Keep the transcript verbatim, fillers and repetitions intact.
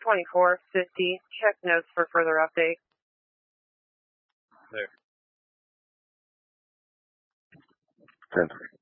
twenty-four fifty. Check notes for further update. There. ten three.